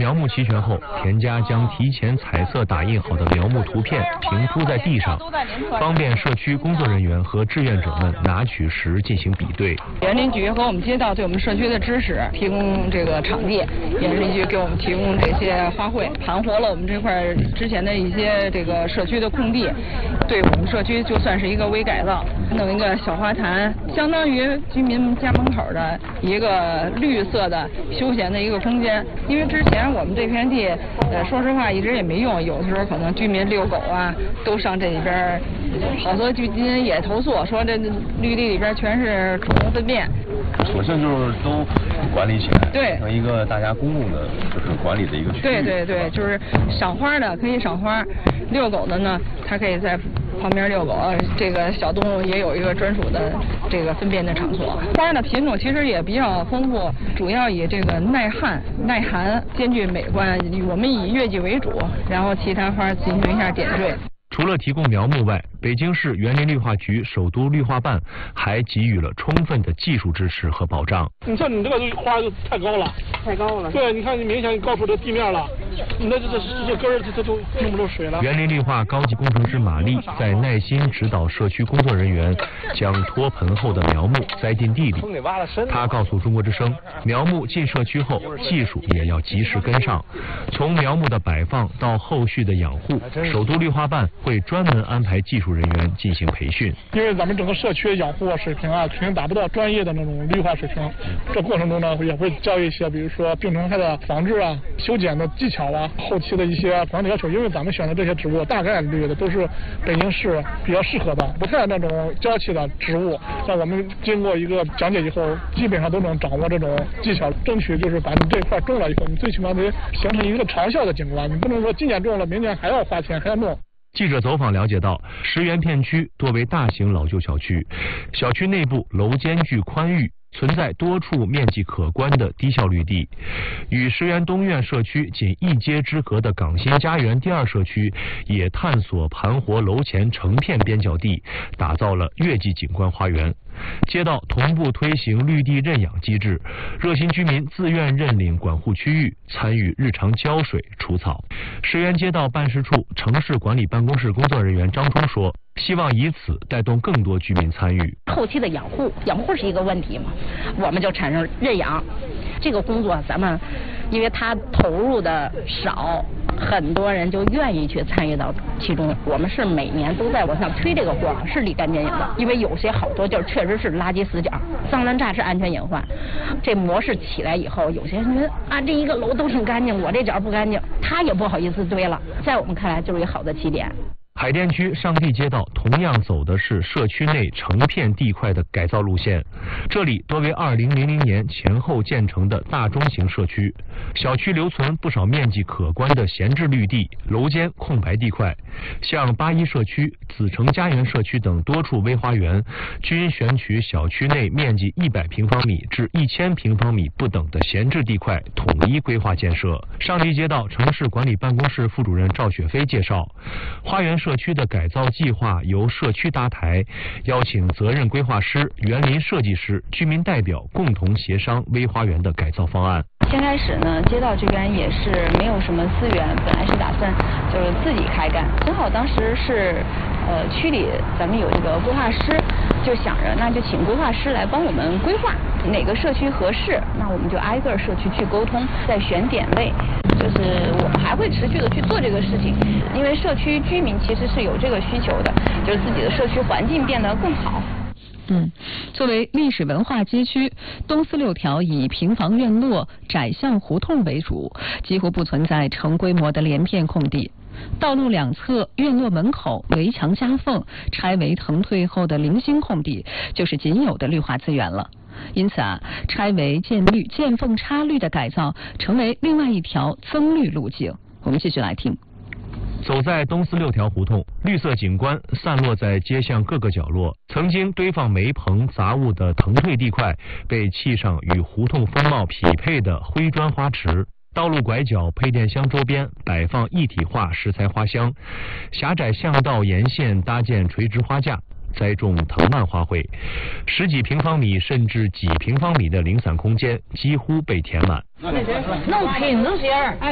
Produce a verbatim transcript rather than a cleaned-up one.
苗木齐全后，田家将提前彩色打印好的苗木图片平铺在地上，方便社区工作人员和志愿者们拿取时进行比对。 园林局和我们街道对我们社区的支持，提供这个场地，园林局给我们提供这些花卉，盘活了我们这块之前的一些这个社区的空地，对我们社区就算是一个微改造，弄一个小花坛，相当于居民家门口的一个绿色的休闲的一个空间。因为之前我们这片地，呃，说实话一直也没用，有的时候可能居民遛狗啊，都上这里边，好多居民也投诉说这绿地里边全是宠物粪便。 索性就是都管理起来， 对， 成一个大家公共的，就是管理的一个区域。 对对对，就是赏花的可以赏花，遛狗的呢，它可以在旁边遛狗，这个小动物也有一个专属的这个粪便的场所。花的品种其实也比较丰富，主要以这个耐旱、耐寒兼具美观，我们以月季为主，然后其他花进行一下点缀。 除了提供苗木外，北京市园林绿化局首都绿化办还给予了充分的技术支持和保障。 你像你这个花太高了， 太高了。 对，你看你明显高出这地面了，你那这这这根儿它它都弄不住水了。 园林绿化高级工程师马丽在耐心指导社区工作人员将脱盆后的苗木栽进地里。她告诉中国之声，苗木进社区后，技术也要及时跟上，从苗木的摆放到后续的养护，首都绿化办会专门安排技术人员进行培训。 因为咱们整个社区的养护水平啊，肯定达不到专业的那种绿化水平。这过程中呢，也会教一些，比如说病虫害的防治啊、修剪的技巧啊、后期的一些管理要求。因为咱们选的这些植物，大概率的都是北京市比较适合的，不太那种娇气的植物。那我们经过一个讲解以后，基本上都能掌握这种技巧，争取就是把你这块种了以后，你最起码得形成一个长效的景观。你不能说今年种了，明年还要花钱还要弄。 记者走访了解到，石园片区多为大型老旧小区，小区内部楼间距宽裕，存在多处面积可观的低效绿地。与石园东苑社区仅一街之隔的港新家园第二社区，也探索盘活楼前成片边角地，打造了月季景观花园。街道同步推行绿地认养机制，热心居民自愿认领管护区域，参与日常浇水除草。石园街道办事处城市管理办公室工作人员张冲说，希望以此带动更多居民参与。 后期的养护，养护是一个问题嘛，我们就产生认养这个工作，咱们因为他投入的少，很多人就愿意去参与到其中。我们是每年都在往上推这个活，是立竿见影的。因为有些好多地儿确实是垃圾死角，脏乱差是安全隐患。这模式起来以后，有些人啊，这一个楼都挺干净，我这角不干净，他也不好意思堆了。在我们看来，就是一个好的起点。 海淀区上地街道同样走的是社区内成片地块的改造路线，这里多为二零零零年前后建成的大中型社区，小区留存不少面积可观的闲置绿地、楼间空白地块。像八一社区、紫城家园社区等多处微花园，均选取小区内面积一百平方米至一千平方米不等的闲置地块，统一规划建设。上地街道城市管理办公室副主任赵雪飞介绍，花园社区的改造计划由社区搭台，邀请责任规划师、园林设计师、居民代表共同协商微花园的改造方案。 先开始呢，街道这边也是没有什么资源，本来是打算就是自己开干，正好当时是呃区里咱们有这个规划师，就想着那就请规划师来帮我们规划哪个社区合适，那我们就挨个社区去沟通，再选点位。就是我们还会持续的去做这个事情，因为社区居民其实是有这个需求的，就是自己的社区环境变得更好。 嗯，作为历史文化街区，东四六条以平房院落、窄巷胡同为主，几乎不存在成规模的连片空地。道路两侧、院落门口、围墙夹缝拆为腾退后的零星空地，就是仅有的绿化资源了。因此啊，拆为建绿、见缝插绿的改造，成为另外一条增绿路径。我们继续来听。 走在东四六条胡同，绿色景观散落在街巷各个角落。曾经堆放煤棚杂物的腾退地块，被砌上与胡同风貌匹配的灰砖花池。道路拐角、配电箱周边摆放一体化石材花箱，狭窄巷道沿线搭建垂直花架，栽种藤蔓花卉，十几平方米甚至几平方米的零散空间几乎被填满。 弄品子些儿。